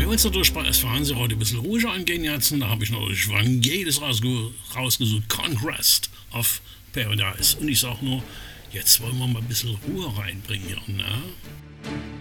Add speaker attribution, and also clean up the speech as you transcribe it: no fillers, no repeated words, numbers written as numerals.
Speaker 1: wollen es natürlich bei SV Hanseradio ein bisschen ruhiger angehen jetzt. Da habe ich natürlich Vangelis rausgesucht. Conquest of Paradise. Und ich sage nur, jetzt wollen wir mal ein bisschen Ruhe reinbringen hier, ne?